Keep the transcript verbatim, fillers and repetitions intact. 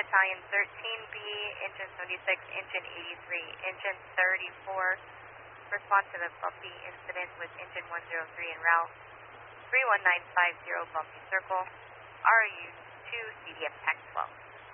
Battalion thirteen B, Engine seventy-six, Engine eighty-three, Engine thirty-four. Respond to the bumpy incident with Engine one zero three en route. three one nine five zero bumpy circle. R U two C D F T A C twelve.